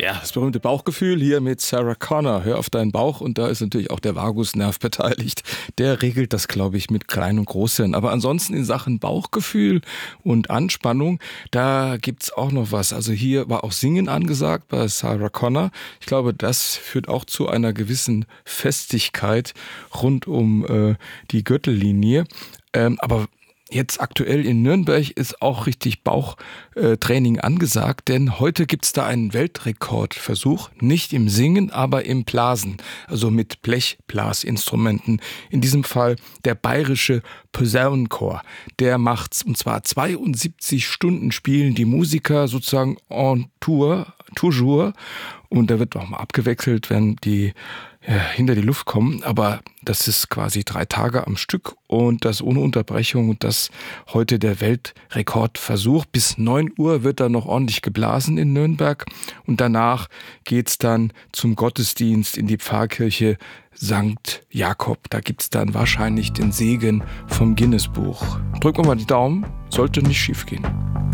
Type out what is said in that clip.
Ja, das berühmte Bauchgefühl hier mit Sarah Connor. Hör auf deinen Bauch, und da ist natürlich auch der Vagusnerv beteiligt. Der regelt das, glaube ich, mit Klein- und Großhirn. Aber ansonsten in Sachen Bauchgefühl und Anspannung, da gibt's auch noch was. Also hier war auch Singen angesagt bei Sarah Connor. Ich glaube, das führt auch zu einer gewissen Festigkeit rund um die Gürtellinie. Aber jetzt aktuell in Nürnberg ist auch richtig Bauchtraining angesagt, denn heute gibt's da einen Weltrekordversuch, nicht im Singen, aber im Blasen, also mit Blechblasinstrumenten. In diesem Fall der Bayerische Posaunenchor. Der macht's, und zwar 72 Stunden spielen die Musiker sozusagen en tour, toujours, und da wird auch mal abgewechselt, wenn die hinter die Luft kommen, aber das ist quasi 3 Tage am Stück und das ohne Unterbrechung, und das heute der Weltrekordversuch. Bis 9 Uhr wird da noch ordentlich geblasen in Nürnberg, und danach geht's dann zum Gottesdienst in die Pfarrkirche St. Jakob. Da gibt's dann wahrscheinlich den Segen vom Guinness-Buch. Drücken wir mal die Daumen, sollte nicht schief gehen.